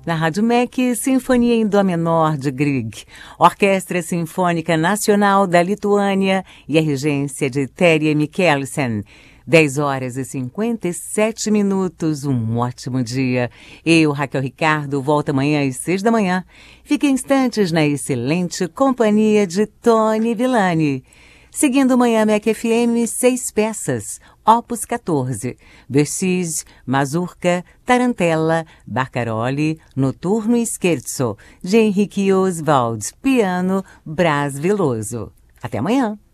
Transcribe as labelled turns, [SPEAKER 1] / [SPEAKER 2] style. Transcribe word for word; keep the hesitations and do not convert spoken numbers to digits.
[SPEAKER 1] Na Rádio M E C, Sinfonia em Dó Menor de Grieg, Orquestra Sinfônica Nacional da Lituânia e a regência de Terje Mikkelsen. dez horas e cinquenta e sete minutos, um ótimo dia. Eu, Raquel Ricardo, volto amanhã às seis da manhã. Fique instantes na excelente companhia de Tony Villani. Seguindo manhã M E C F M, seis peças, Opus quatorze, Berceuse, Mazurca, Tarantella, Barcaroli, Noturno e Scherzo, de Henrique Oswald, piano, Brás Veloso. Até amanhã.